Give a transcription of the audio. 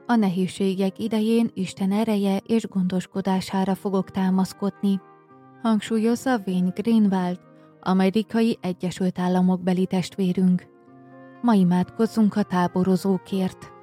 A nehézségek idején Isten ereje és gondoskodására fogok támaszkodni, hangsúlyozza Wayne Greenwald, amerikai Egyesült Államok beli testvérünk. Ma imádkozzunk a táborozókért.